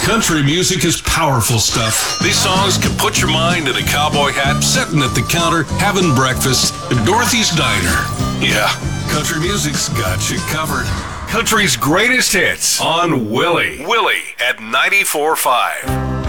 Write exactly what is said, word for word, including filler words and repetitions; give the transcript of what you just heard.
Country music is powerful stuff. These songs can put your mind in a cowboy hat, sitting at the counter, having breakfast at Dorothy's Diner. Yeah, country music's got you covered. Country's greatest hits on Willie. Willie at ninety-four point five.